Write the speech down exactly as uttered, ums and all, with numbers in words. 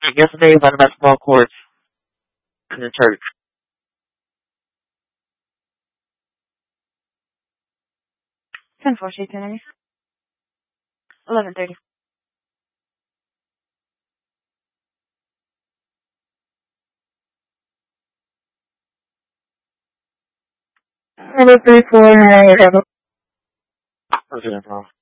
Yesterday was on basketball court in the church. ten four, sheet ten eleven thirty. Number three four nine. Okay, no problem.